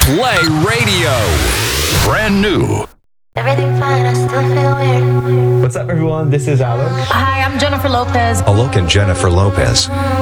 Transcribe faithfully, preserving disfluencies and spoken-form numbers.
Play Radio. Brand new. Everything fine, I still feel weird. What's up, everyone? This is Alok. Hi, I'm Jennifer Lopez. Alok and Jennifer Lopez.